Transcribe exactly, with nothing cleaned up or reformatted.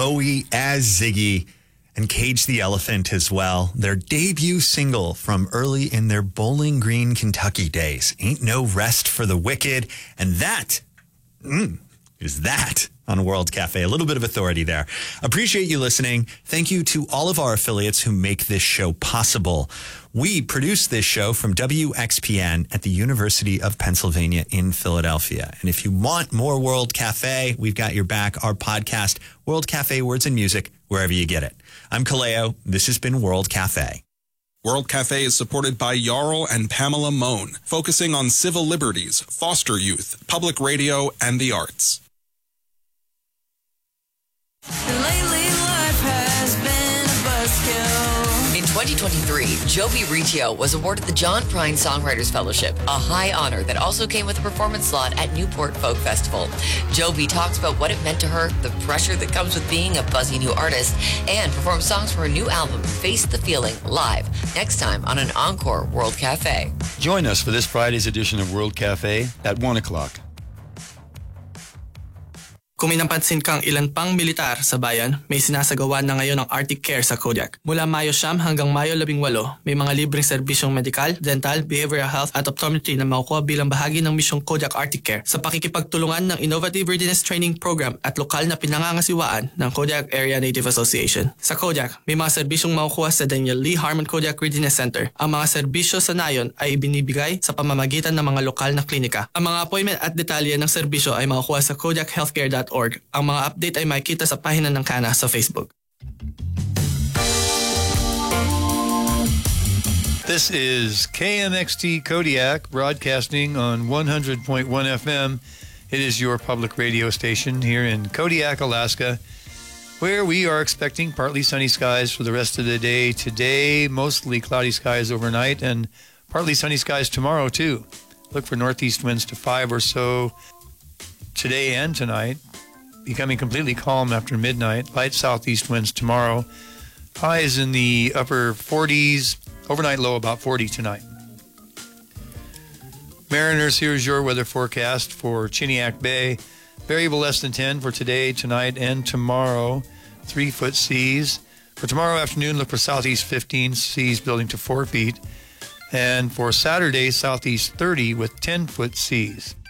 Bowie as Ziggy and Cage the Elephant as well. Their debut single from early in their Bowling Green, Kentucky days. Ain't No Rest for the Wicked. And that mm, is that on World Cafe. A little bit of authority there. Appreciate you listening. Thank you to all of our affiliates who make this show possible. We produce this show from W X P N at the University of Pennsylvania in Philadelphia. And if you want more World Cafe, we've got your back. Our podcast, World Cafe Words and Music, wherever you get it. I'm Kaleo. This has been World Cafe. World Cafe is supported by Jarl and Pamela Mohn, focusing on civil liberties, foster youth, public radio, and the arts. Lately, life has been a buzzkill. In twenty twenty-three, Joby Riccio was awarded the John Prine Songwriters Fellowship, a high honor that also came with a performance slot at Newport Folk Festival. Joby talks about what it meant to her, the pressure that comes with being a buzzy new artist, and performs songs for her new album, Face the Feeling, live, next time on an Encore World Cafe. Join us for this Friday's edition of World Cafe at one o'clock. Kung may napansin kang ilan pang militar sa bayan, may sinasagawa na ngayon ang Arctic Care sa Kodiak. Mula Mayo siyam hanggang Mayo labing walo, may mga libreng serbisyong medikal, dental, behavioral health at optometry na makukuha bilang bahagi ng misyong Kodiak Arctic Care sa pakikipagtulungan ng Innovative Readiness Training Program at lokal na pinangangasiwaan ng Kodiak Area Native Association. Sa Kodiak, may mga serbisyong makukuha sa Daniel Lee Harmon Kodiak Readiness Center. Ang mga serbisyo sa nayon ay ibinibigay sa pamamagitan ng mga lokal na klinika. Ang mga appointment at detalye ng serbisyo ay makukuha sa kodiak healthcare dot org. Ang mga update ay makikita sa pahina ng Kana sa Facebook. This is K M X T Kodiak, broadcasting on one hundred point one F M. It is your public radio station here in Kodiak, Alaska, where we are expecting partly sunny skies for the rest of the day. Today, mostly cloudy skies overnight, and partly sunny skies tomorrow, too. Look for northeast winds to five or so today and tonight. Becoming completely calm after midnight. Light southeast winds tomorrow. Highs in the upper forties. Overnight low about forty tonight. Mariners, here's your weather forecast for Chiniak Bay. Variable less than ten for today, tonight, and tomorrow. Three foot seas. For tomorrow afternoon, look for southeast fifteen, seas building to four feet. And for Saturday, southeast thirty with ten foot seas.